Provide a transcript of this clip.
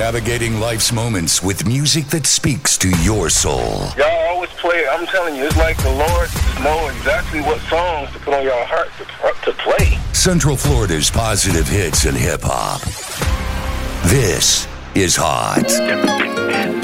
Navigating life's moments with music that speaks to your soul. Y'all always play it. I'm telling you, it's like the Lord know exactly what songs to put on your heart to play. Central Florida's positive hits and hip-hop. This is Hot.